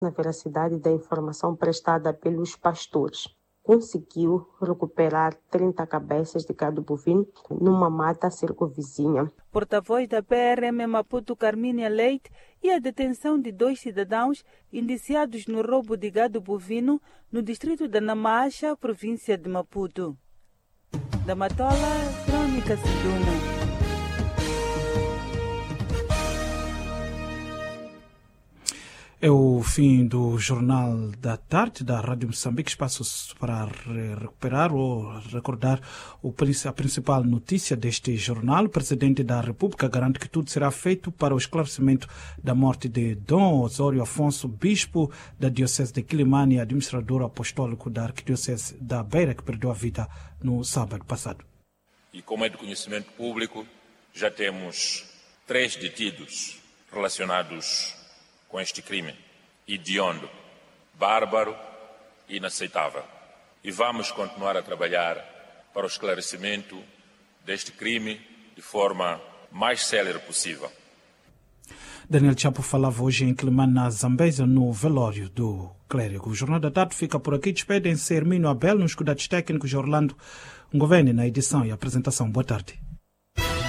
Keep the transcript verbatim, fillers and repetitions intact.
na veracidade da informação prestada pelos pastores. Conseguiu recuperar trinta cabeças de gado bovino numa mata circunvizinha. Porta-voz da P R M Maputo, Carmínia Leite, e a detenção de dois cidadãos indiciados no roubo de gado bovino no distrito da Namacha, província de Maputo. Da Matola, Crônica Siduna. É o fim do Jornal da Tarde da Rádio Moçambique. Espaços para recuperar ou recordar a principal notícia deste jornal. O Presidente da República garante que tudo será feito para o esclarecimento da morte de Dom Osório Afonso, bispo da Diocese de Quilimane e administrador apostólico da Arquidiocese da Beira, que perdeu a vida no sábado passado. E como é de conhecimento público, já temos três detidos relacionados com este crime, hediondo, bárbaro e inaceitável. E vamos continuar a trabalhar para o esclarecimento deste crime de forma mais célere possível. Daniel Chapo falava hoje em Quilimane, na Zambésia, no velório do clérigo. O Jornal da Tarde fica por aqui. Despedem-se Hermínio Abel, nos cuidados técnicos, Orlando Ngovene na edição e apresentação. Boa tarde.